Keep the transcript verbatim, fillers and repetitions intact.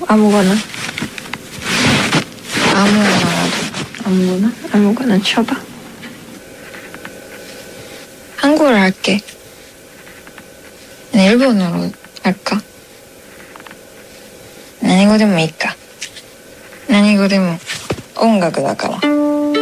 아무거나. 아무거나라도. 아무거나? 아무거나 쳐봐. 한국어로 할게. 일본어로 할까? 何語でもいいか。何語でも音楽だから。